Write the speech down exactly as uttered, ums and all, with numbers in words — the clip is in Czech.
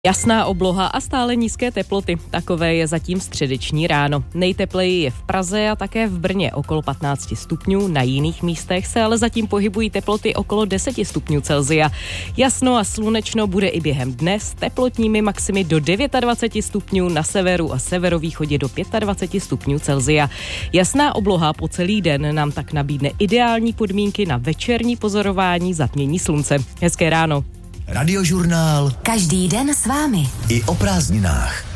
Jasná obloha a stále nízké teploty. Takové je zatím středeční ráno. Nejtepleji je v Praze a také v Brně okolo patnáct stupňů, na jiných místech se ale zatím pohybují teploty okolo deset stupňů Celsia. Jasno a slunečno bude i během dne s teplotními maximy do dvacet devět stupňů, na severu a severovýchodě do dvacet pět stupňů Celsia. Jasná obloha po celý den nám tak nabídne ideální podmínky na večerní pozorování zatmění slunce. Hezké ráno. Radiožurnál. Každý den s vámi. I o prázdninách.